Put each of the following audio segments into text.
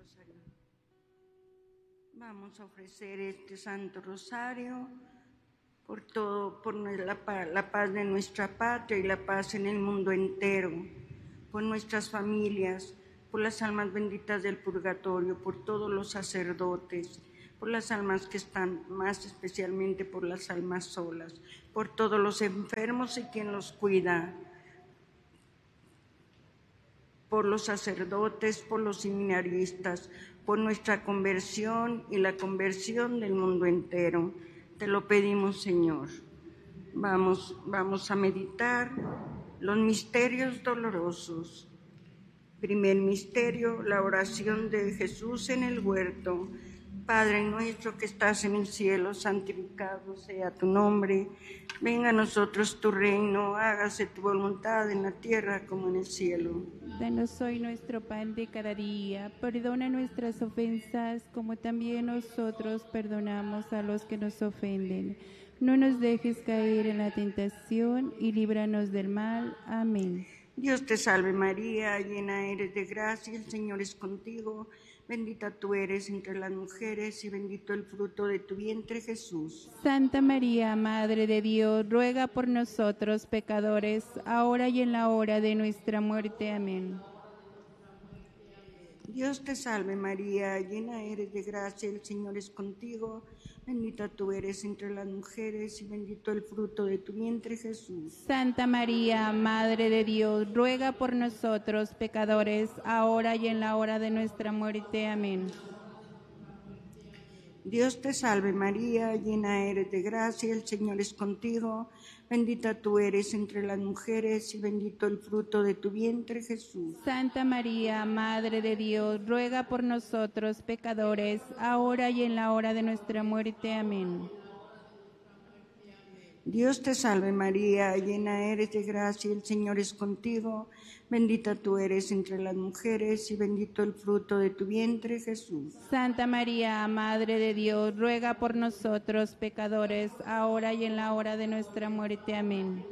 rosario. Vamos a ofrecer este Santo Rosario por todo, por la paz de nuestra patria y la paz en el mundo entero, por nuestras familias, por las almas benditas del purgatorio, por todos los sacerdotes, por las almas que están, más especialmente por las almas solas, por todos los enfermos y quien los cuida, por los sacerdotes, por los seminaristas, por nuestra conversión y la conversión del mundo entero. Te lo pedimos, Señor. Vamos a meditar los misterios dolorosos. Primer misterio, la oración de Jesús en el huerto. Padre nuestro que estás en el cielo, santificado sea tu nombre. Venga a nosotros tu reino, hágase tu voluntad en la tierra como en el cielo. Danos hoy nuestro pan de cada día, perdona nuestras ofensas como también nosotros perdonamos a los que nos ofenden. No nos dejes caer en la tentación y líbranos del mal. Amén. Dios te salve María, llena eres de gracia, el Señor es contigo. Bendita tú eres entre las mujeres y bendito el fruto de tu vientre, Jesús. Santa María, Madre de Dios, ruega por nosotros pecadores, ahora y en la hora de nuestra muerte. Amén. Dios te salve María, llena eres de gracia, el Señor es contigo. Bendita tú eres entre las mujeres y bendito el fruto de tu vientre, Jesús. Santa María, Madre de Dios, ruega por nosotros pecadores, ahora y en la hora de nuestra muerte. Amén. Dios te salve María, llena eres de gracia, el Señor es contigo. Bendita tú eres entre las mujeres y bendito el fruto de tu vientre, Jesús. Santa María, Madre de Dios, ruega por nosotros pecadores, ahora y en la hora de nuestra muerte. Amén. Dios te salve María, llena eres de gracia, el Señor es contigo. Bendita tú eres entre las mujeres y bendito el fruto de tu vientre, Jesús. Santa María, Madre de Dios, ruega por nosotros pecadores, ahora y en la hora de nuestra muerte. Amén.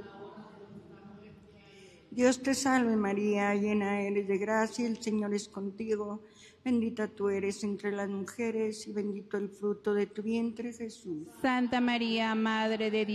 Dios te salve María, llena eres de gracia, el Señor es contigo. Bendita tú eres entre las mujeres y bendito el fruto de tu vientre, Jesús. Santa María, Madre de Dios,